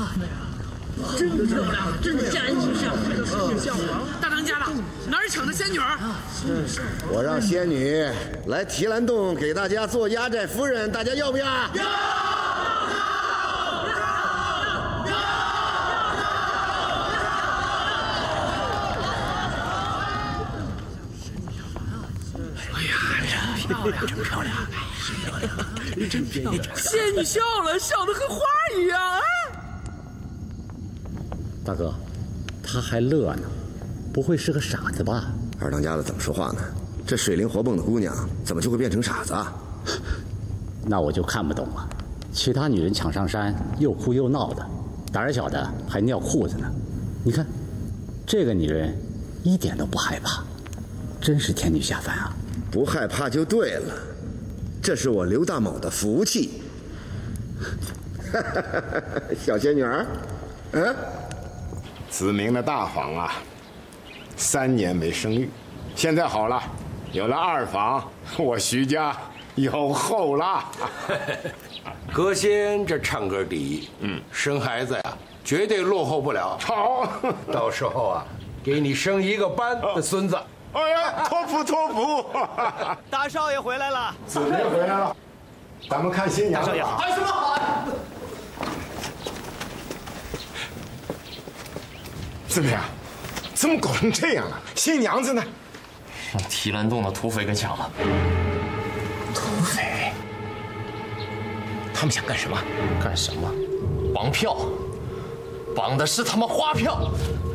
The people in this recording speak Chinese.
真漂亮，真吓人形象。 大当家的，哪儿抢的仙女儿？ 我让仙女来提篮洞给大家做压寨夫人，大家要不要？要！ 哎呀，真漂亮，真漂亮，真漂亮！仙女笑了，笑得和花一样啊！ 大哥，他还乐呢，不会是个傻子吧？ 二当家的怎么说话呢？这水灵活蹦的姑娘怎么就会变成傻子啊？ 那我就看不懂了。其他女人抢上山又哭又闹的，胆儿小的还尿裤子呢。你看，这个女人一点都不害怕，真是天女下凡啊！ 不害怕就对了，这是我刘大某的福气。小仙女儿，嗯。 子明的大房啊，3年没生育，现在好了，有了2房，我徐家有后了。 歌仙这唱歌第一，生孩子呀，绝对落后不了。 好， 到时候啊，给你生一个班的孙子。 哎呀，托福托福！ 大少爷回来了， 子明回来了，咱们看新娘。 大少爷好。 什么好啊？子明，怎么搞成这样了？新娘子呢？ 让提篮洞的土匪给抢了。 土匪？ 他们想干什么？干什么？绑票，绑的是他妈花票。